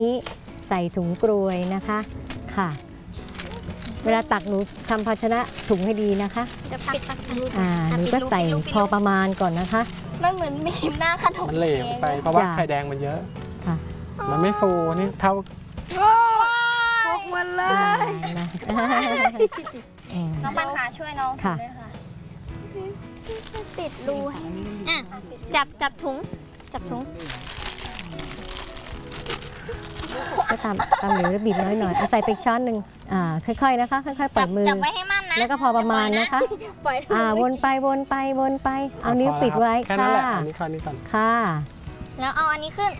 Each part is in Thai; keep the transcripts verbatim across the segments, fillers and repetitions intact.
นี้ใส่ถุงกรวยนะคะค่ะเวลาตักหนูทำภาชนะถุงให้ดีนะคะจะปิดตักใส่อ่าหนูก็ใส่พอประมาณก่อนนะคะมันเหมือนมีหน้าขนมมันเหลวไปเพราะว่าไข่แดงมันเยอะค่ะมันไม่ฟูนี่เท่าพกมันเลยน้องปันขาช่วยน้องค่ะติดรูอ่ะจับจับถุงจับถุงก็ทำทำเหลวแล้วบีบน้อยหน่อยเอาใส่ไปช้อนหนึ่งอ่าค่อยๆนะคะค่อยๆปล่อยมือจับไว้ให้มั่นนะแล้วก็พอประมาณนะคะอ่าวนไปวนไปวนไปเอานิ้วปิดไว้แค่นั้นแหละอันนี้ก่อนนี้ก่อนค่ะแล้วเอาอันนี้ขึ้น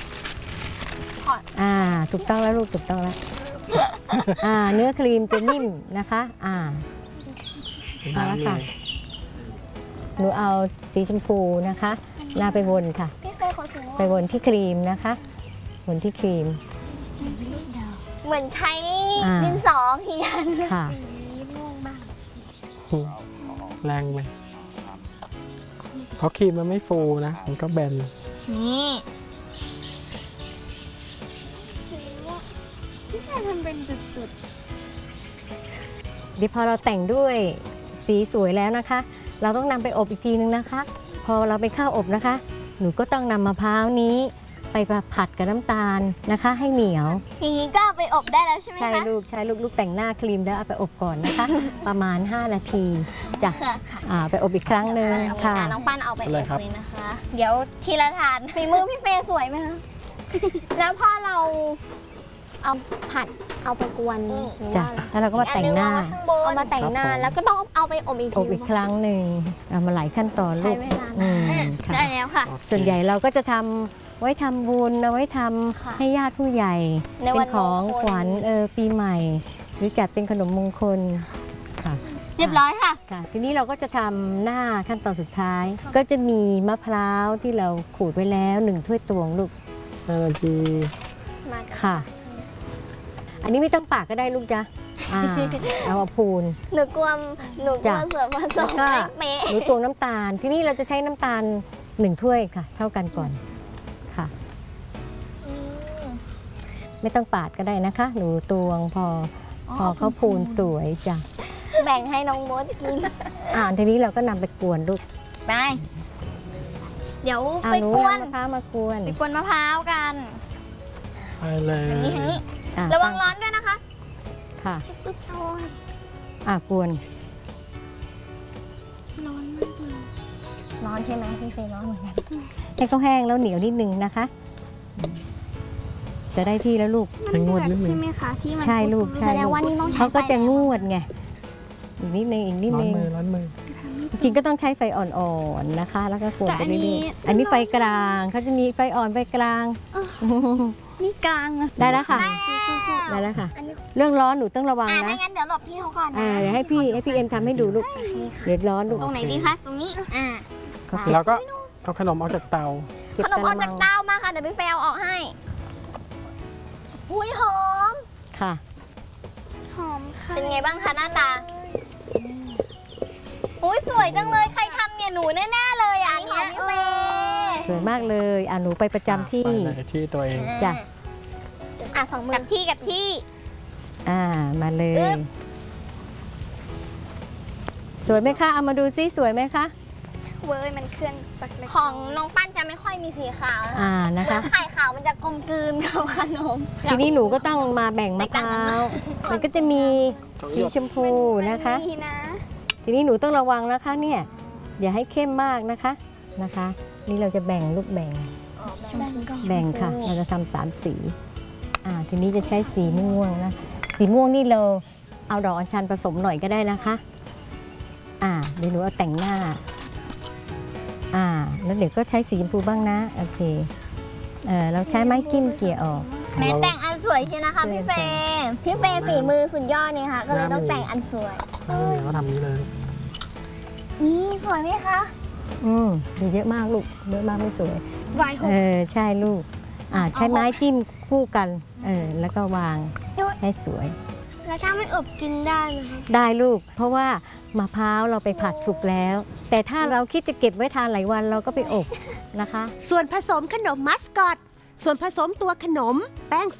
อ่าถูกต้องแล้วลูกถูกต้องแล้วอ่าเนื้อครีมจะนิ่มนะคะอ่าเอาละค่ะหนูเอาสีชมพูนะคะลาไปวนค่ะไปวนที่ครีมนะคะวนที่ครีมเหมือนใช้ดินสอเขียนค่ะม่วงบ้างแรงไหมเพราะครีมมันไม่ฟูนะมันก็แบนนี่พี่แฟนทำเป็นจุดๆเดี๋ยวพอเราแต่งด้วยสีสวยแล้วนะคะเราต้องนำไปอบอีกทีนึงนะคะพอเราไปเข้าอบนะคะหนูก็ต้องนำมะพร้าวนี้ไปผัดกับน้ำตาลนะคะให้เหนียวอย่างนี้ก็เอาไปอบได้แล้วใช่ไหมคะใช่ลูกใช่ลูกลูกแต่งหน้าครีมแล้วเอาไปอบก่อนนะคะประมาณห้านาทีจ้ะไปอบอีกครั้งหนึ่งค่ะน้องปั้นเอาไปอบเลยนะคะเดี๋ยวทีละทานฝีมือพี่เฟย์สวยไหมคะแล้วพอเราเอาผัดเอาไปกวนจ้ะแล้วเราก็มาแต่งหน้าเอามาแต่งหน้าแล้วก็ต้องเอาไปอบอีกทีอบอีกครั้งหนึ่งเอามาหลายขั้นตอนลูกได้แล้วค่ะส่วนใหญ่เราก็จะทำไว้ทำบุญเอาไว้ทำให้ญาติผู้ใหญ่เป็นของขวัญเออปีใหม่หรือจัดเป็นขนมมงคลค่ะเรียบร้อยค่ะค่ะทีนี้เราก็จะทำหน้าขั้นตอนสุดท้ายก็จะมีมะพร้าวที่เราขูดไว้แล้วหนึ่งถ้วยตวงลูกเออดีค่ะอันนี้ไม่ต้องปากก็ได้ลูกจ้ะเอามาพูนหนูกลัวหนูกลัวเสือผสมเป๊ะหนูตวงน้ำตาลที่นี่เราจะใช้น้ำตาลหนึ่งถ้วยค่ะเท่ากันก่อนค่ะไม่ต้องปาดก็ได้นะคะหนูตวงพอพอเขาพูนสวยจ้ะแบ่งให้น้องมดกินอ่าทีนี้เราก็นำไปกวนลูกไปเดี๋ยวไปกวนมะพร้าวมากวนไปกวนมะพร้าวกันไปเลยทางนี้ทางนี้ระวังร้อนด้วยนะคะค่ะอ่ะกวนร้อนมากเลยร้อนใช่ไหมพี่เฟย์ร้อนเหมือนกันให้เขาแห้งแล้วเหนียวนิดนึงนะคะจะได้ที่แล้วลูกมันงวดใช่ไหมคะที่มันใช่ลูกใช่แสดงว่านี่ต้องใช้เขาก็จะงวดไงอีกนิดนึงอีกนิดนึงร้อนมือร้อนมือจริงก็ต้องใช้ไฟอ่อนๆนะคะแล้วก็กวนไปเรื่อยๆอันนี้ไฟกลางเขาจะมีไฟอ่อนไฟกลางนี่กลางได้แล้วค่ะได้แล้วค่ะเรื่องร้อนหนูต้องระวังนะไม่งั้นเดี๋ยวหลบพี่เขาก่อนนะเดี๋ยวให้พี่ให้พี่เอ็มทำให้ดูลูกเดือดร้อนลูกตรงไหนดีคะตรงนี้อ่าแล้วก็เอาขนมออกจากเตาขนมออกจากเตามาค่ะเดี๋ยวพี่เฟลออกให้อุ้ยหอมค่ะหอมค่ะเป็นไงบ้างคะหน้าตาอุ้ยสวยจังเลยใครทำเนี่ยหนูแน่ๆเลยอ่ะนี่พี่เฟสวยมากเลยอ่ะหนูไปประจำที่ที่ตัวเองจ้ะอ่ะสองมือกับที่กับที่อ่ามาเลยสวยไหมคะเอามาดูซิสวยไหมคะเว้ยมันเคลื่อนสักเล็กของน้องปั้นจะไม่ค่อยมีสีขาวอ่านะคะไข่ขาวมันจะกลมกลืนกับขนมทีนี้หนูก็ต้องมาแบ่งมะพร้าวมันก็จะมีสีชมพูนะคะทีนี้หนูต้องระวังนะคะเนี่ยอย่าให้เข้มมากนะคะนะคะนี่เราจะแบ่งลูกแบ่งแบ่งค่ะเราจะทำสามสีอ่าทีนี้จะใช้สีม่วงนะสีม่วงนี่เราเอาดอกอัญชันผสมหน่อยก็ได้นะคะอ่าเดี๋ยวหนูเอาแต่งหน้าอ่าแล้วเดี๋ยวก็ใช้สีชมพูบ้างนะโอเคเออเราใช้ไม้จิ้มเกี่ยออกแม่แต่งอันสวยใช่นะคะพี่เฟย์พี่เฟย์ฝีมือสุดยอดเนี่ยค่ะก็เลยต้องแต่งอันสวยเขาทำนี้เลยนี่สวยไหมคะอืมดูเยอะมากลูกเยอะมากไม่สวยวายหกเออใช่ลูกอ่าใช้ไม้จิ้มคู่กันเออแล้วก็วางให้สวยแล้วถ้าไม่อบกินได้ไหมคะได้ลูกเพราะว่ามะพร้าวเราไปผัดสุกแล้วแต่ถ้าเราคิดจะเก็บไว้ทานหลายวันเราก็ไปอบนะคะส่วนผสมขนมมัสคอตส่วนผสมตัวขนมแป้ง